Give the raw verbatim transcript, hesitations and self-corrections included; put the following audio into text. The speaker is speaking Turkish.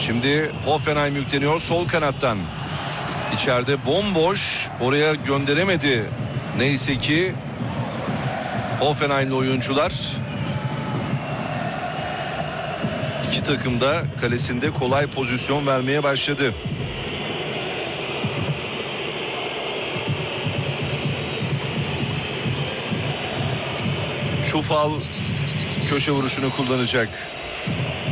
Şimdi Hoffenheim yükleniyor sol kanattan. İçeride bomboş, oraya gönderemedi. Neyse ki Hoffenheim'li oyuncular. İki takım da kalesinde kolay pozisyon vermeye başladı. Çufal köşe vuruşunu kullanacak.